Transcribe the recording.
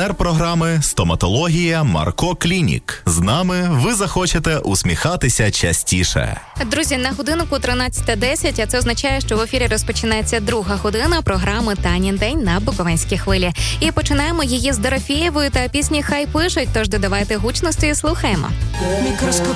Партнер програми «Стоматологія Марко Клінік». З нами ви захочете усміхатися частіше. Друзі, на годиннику 13:10, а це означає, що в ефірі розпочинається друга година програми «Танін день» на Буковинській хвилі. І починаємо її з Дорофєєвої та пісні «Хай пишуть», тож додавайте гучності і слухаємо.